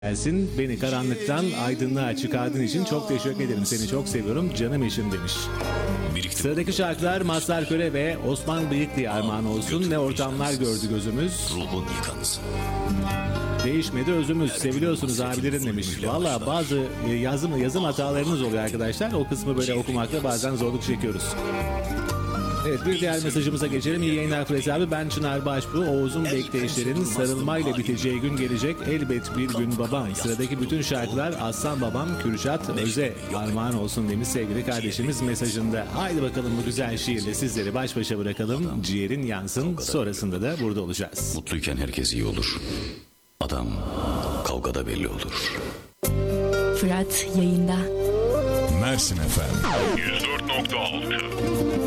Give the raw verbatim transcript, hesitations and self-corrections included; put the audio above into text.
Gelsin. Beni karanlıktan aydınlığa çıkardığın için çok teşekkür ederim. Seni çok seviyorum canım eşim demiş. Sıradaki şarkılar Mazhar Köre ve Osman Bıyıklı'ya armağan olsun. Ne ortamlar gördü gözümüz. Ruhun yıkansın. Değişmedi özümüz. Seviliyorsunuz abilerim demiş. Valla bazı yazım yazım hatalarınız oluyor arkadaşlar. O kısmı böyle okumakta bazen zorluk çekiyoruz. Evet, bir diğer mesajımıza geçelim. İyi yayınlar Filiz abi. Ben Çınar Başbuğ. Oğuz'un bekleyişlerin sarılmayla biteceği gün gelecek. Elbet bir gün babam. Sıradaki bütün şarkılar Aslan babam Kürşat Öz'e armağan olsun demiş sevgili kardeşimiz mesajında. Haydi bakalım bu güzel şiirle sizleri baş başa bırakalım. Ciğerin yansın. Sonrasında da burada olacağız. Mutluyken herkes iyi olur. Adam kavgada belli olur. Fırat yayında. Mersin Efem yüz dört nokta altı